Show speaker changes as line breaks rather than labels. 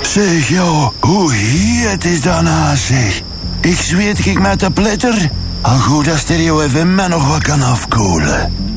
Zeg, joh, hoe heet is daarna, zeg. Ik zweet ik met de pletter. Al goed dat Stereo FM mij nog wat kan afkoelen.